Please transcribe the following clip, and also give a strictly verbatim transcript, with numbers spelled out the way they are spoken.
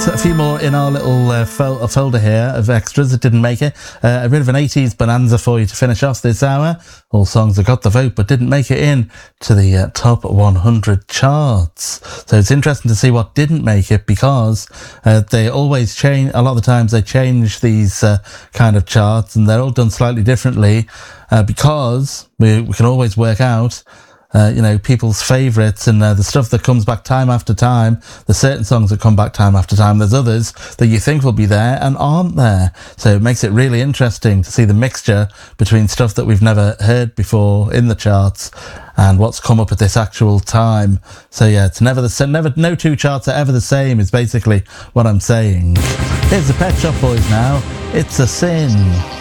a few more in our little uh, fol- folder here of extras that didn't make it. Uh, a bit of an eighties bonanza for you to finish off this hour. All songs that got the vote but didn't make it in to the uh, top one hundred charts. So it's interesting to see what didn't make it, because uh, they always change. A lot of the times they change these uh, kind of charts, and they're all done slightly differently uh, because we, we can always work out Uh, you know, people's favourites and uh, the stuff that comes back time after time. There's certain songs that come back time after time. There's others that you think will be there and aren't there. So it makes it really interesting to see the mixture between stuff that we've never heard before in the charts and what's come up at this actual time. So yeah, it's never the same. Never, no two charts are ever the same is basically what I'm saying. Here's the Pet Shop Boys now. It's a Sin.